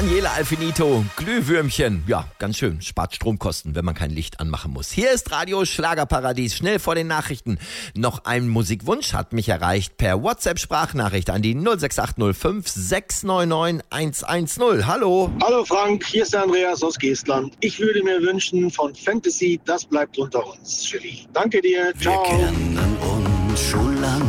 Daniela Alfinito, Glühwürmchen. Ja, ganz schön. Spart Stromkosten, wenn man kein Licht anmachen muss. Hier ist Radio Schlagerparadies. Schnell vor den Nachrichten. Noch ein Musikwunsch hat mich erreicht per WhatsApp-Sprachnachricht an die 06805 699 110. Hallo. Hallo Frank, hier ist der Andreas aus Geestland. Ich würde mir wünschen von Fantasy, das bleibt unter uns, Cherie. Danke dir, ciao. Wir kennen uns schon lange.